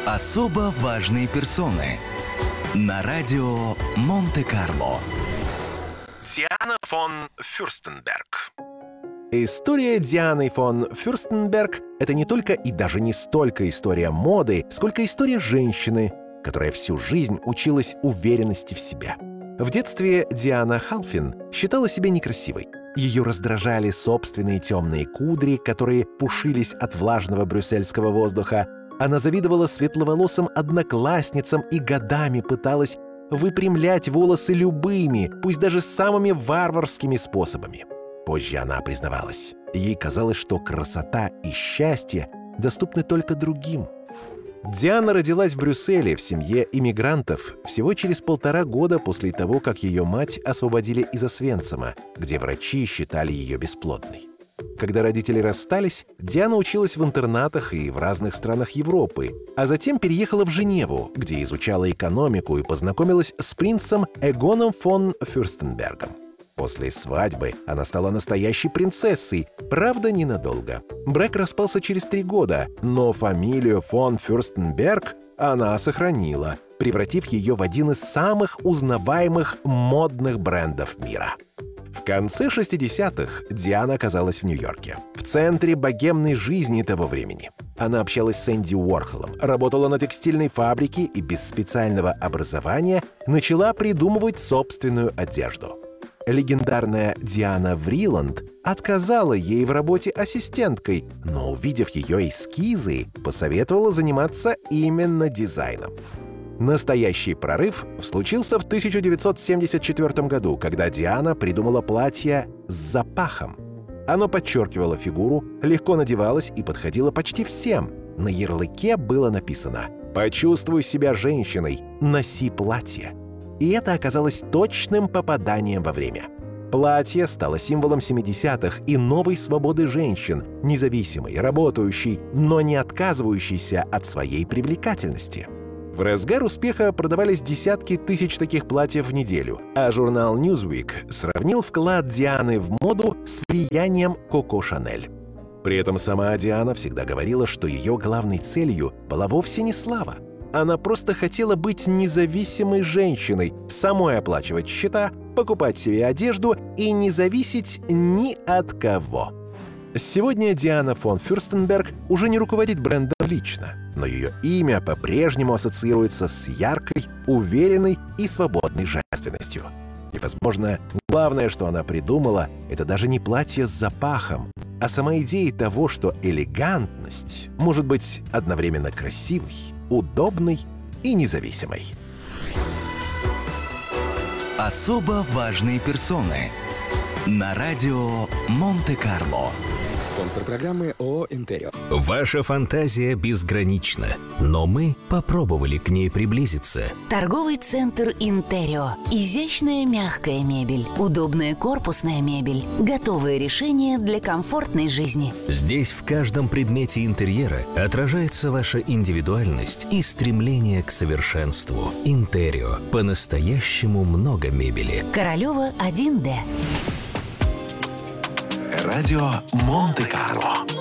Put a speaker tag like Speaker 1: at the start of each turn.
Speaker 1: Особо важные персоны на радио Монте-Карло.
Speaker 2: Диана фон Фюрстенберг.
Speaker 3: История Дианы фон Фюрстенберг — это не только и даже не столько история моды, сколько история женщины, которая всю жизнь училась уверенности в себе. В детстве Диана Халфин считала себя некрасивой. Ее раздражали собственные темные кудри, которые пушились от влажного брюссельского воздуха. Она завидовала светловолосым одноклассницам и годами пыталась выпрямлять волосы любыми, пусть даже самыми варварскими способами. Позже она признавалась. Ей казалось, что красота и счастье доступны только другим. Диана родилась в Брюсселе в семье иммигрантов всего через 1,5 года после того, как ее мать освободили из Освенцима, где врачи считали ее бесплодной. Когда родители расстались, Диана училась в интернатах и в разных странах Европы, а затем переехала в Женеву, где изучала экономику и познакомилась с принцем Эгоном фон Фюрстенбергом. После свадьбы она стала настоящей принцессой, правда, ненадолго. Брак распался через 3 года, но фамилию фон Фюрстенберг она сохранила, превратив ее в один из самых узнаваемых модных брендов мира. В конце 60-х Диана оказалась в Нью-Йорке, в центре богемной жизни того времени. Она общалась с Энди Уорхолом, работала на текстильной фабрике и без специального образования начала придумывать собственную одежду. Легендарная Диана Вриланд отказала ей в работе ассистенткой, но, увидев ее эскизы, посоветовала заниматься именно дизайном. Настоящий прорыв случился в 1974 году, когда Диана придумала платье с запахом. Оно подчеркивало фигуру, легко надевалось и подходило почти всем. На ярлыке было написано «Почувствуй себя женщиной, носи платье». И это оказалось точным попаданием во время. Платье стало символом 70-х и новой свободы женщин, независимой, работающей, но не отказывающейся от своей привлекательности. В разгар успеха продавались десятки тысяч таких платьев в неделю, а журнал Newsweek сравнил вклад Дианы в моду с влиянием Коко Шанель. При этом сама Диана всегда говорила, что ее главной целью была вовсе не слава. Она просто хотела быть независимой женщиной, самой оплачивать счета, покупать себе одежду и не зависеть ни от кого. Сегодня Диана фон Фюрстенберг уже не руководит брендом лично, но ее имя по-прежнему ассоциируется с яркой, уверенной и свободной женственностью. И, возможно, главное, что она придумала, это даже не платье с запахом, а сама идея того, что элегантность может быть одновременно красивой, удобной и независимой.
Speaker 1: Особо важные персоны на радио Монте-Карло.
Speaker 4: Спонсор программы ООО «Интерио».
Speaker 5: Ваша фантазия безгранична, но мы попробовали к ней приблизиться.
Speaker 6: Торговый центр «Интерио». Изящная мягкая мебель, удобная корпусная мебель, готовые решения для комфортной жизни.
Speaker 5: Здесь в каждом предмете интерьера отражается ваша индивидуальность и стремление к совершенству. «Интерио». По-настоящему много мебели.
Speaker 6: Королева 1Д.
Speaker 2: Радио Монте-Карло.